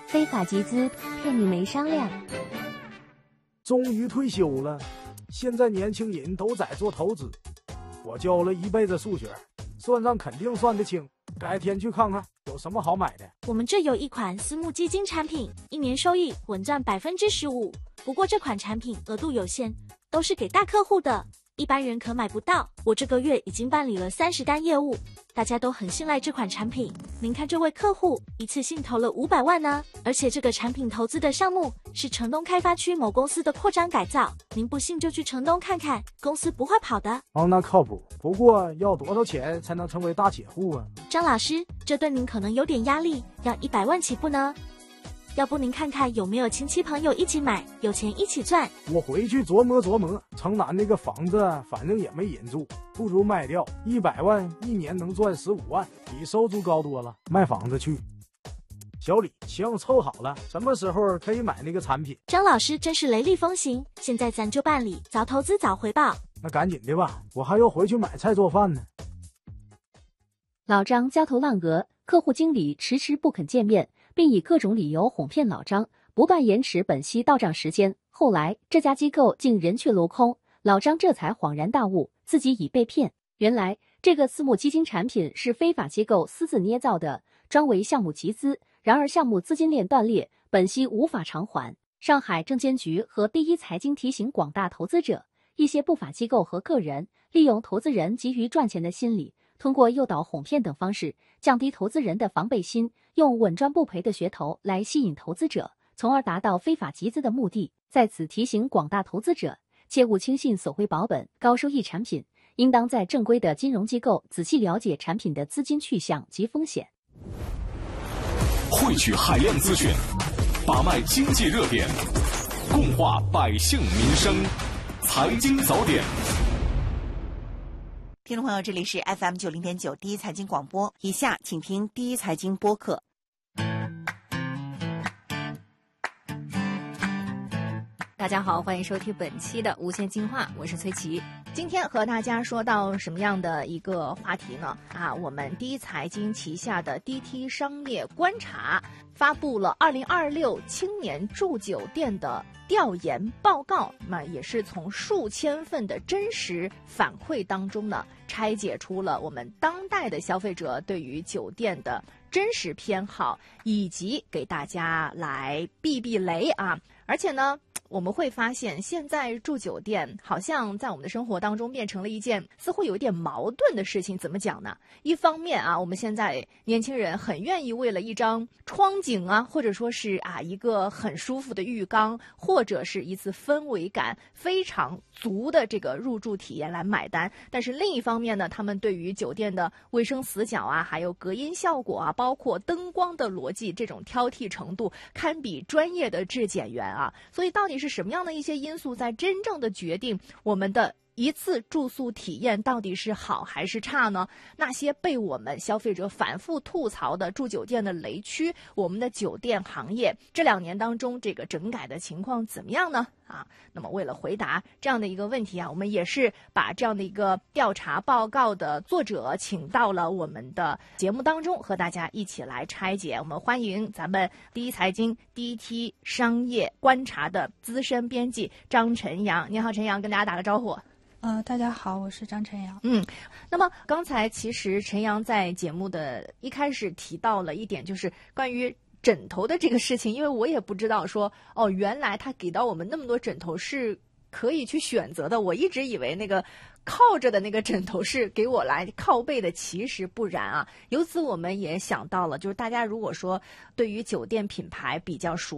非法集资，骗你没商量。 终于退休了，现在年轻人都在做投资。我教了一辈子数学，算账肯定算得清。改天去看看有什么好买的。 我们这有一款私募基金产品，1年收益稳赚15%。不过这款产品额度有限，都是给大客户的，一般人可买不到。我这个月已经办理了30单业务，大家都很信赖这款产品。您看这位客户一次性投了500万呢，而且这个产品投资的项目是城东开发区某公司的扩张改造，您不信就去城东看看，公司不会跑的。 哦，那靠谱。不过要多少钱才能成为大铁户啊？ 张老师，这对您可能有点压力，要100万起步呢。要不您看看有没有亲戚朋友一起买，有钱一起赚。 我回去琢磨琢磨，城南那个房子反正也没人住，不如卖掉，100万一年能赚15万，比收租高多了。卖房子去。小李，行，凑好了，什么时候可以买那个产品？ 张老师真是雷厉风行，现在咱就办理，早投资早回报。 那赶紧的吧，我还要回去买菜做饭呢。 老张焦头烂额，客户经理迟迟不肯见面，并以各种理由哄骗老张，不断延迟本息到账时间。后来这家机构竟人去楼空，老张这才恍然大悟，自己已被骗。原来这个私募基金产品是非法机构私自捏造的，专为项目集资，然而项目资金链断裂，本息无法偿还。上海证监局和第一财经提醒广大投资者，一些不法机构和个人利用投资人急于赚钱的心理，通过诱导、哄骗等方式，降低投资人的防备心，用稳赚不赔的噱头来吸引投资者，从而达到非法集资的目的。在此提醒广大投资者，切勿轻信所谓保本、高收益产品，应当在正规的金融机构仔细了解产品的资金去向及风险。 汇聚海量资讯，把脉经济热点，共话百姓民生，财经早点。 听众朋友，这里是 FM90.9 第一财经广播，以下请听第一财经播客。 大家好，欢迎收听本期的无限进化，我是崔琦。 今天和大家说到什么样的一个话题呢？我们第一财经旗下的 DT 商业观察发布了2026青年住酒店的调研报告，那也是从数千份的真实反馈当中呢，拆解出了我们当代的消费者对于酒店的真实偏好，以及给大家来避避雷啊。而且呢，我们会发现现在住酒店好像在我们的生活当中变成了一件似乎有一点矛盾的事情。怎么讲呢？一方面我们现在年轻人很愿意为了一张窗景或者说是一个很舒服的浴缸，或者是一次氛围感非常足的这个入住体验来买单。但是另一方面呢，他们对于酒店的卫生死角还有隔音效果包括灯光的逻辑，这种挑剔程度堪比专业的质检员所以到底是什么样的一些因素在真正的决定我们的一次住宿体验到底是好还是差呢？那些被我们消费者反复吐槽的住酒店的雷区，我们的酒店行业这2年当中这个整改的情况怎么样呢？那么为了回答这样的一个问题我们也是把这样的一个调查报告的作者请到了我们的节目当中，和大家一起来拆解。我们欢迎咱们第一财经 DT 商业观察的资深编辑张晨阳。你好，陈阳，跟大家打个招呼。 大家好，我是张晨阳。 那么刚才其实陈阳在节目的一开始提到了一点，就是关于枕头的这个事情，因为我也不知道说原来他给到我们那么多枕头是可以去选择的。我一直以为那个靠着的那个枕头是给我来靠背的，其实不然由此我们也想到了，就是大家如果说对于酒店品牌比较熟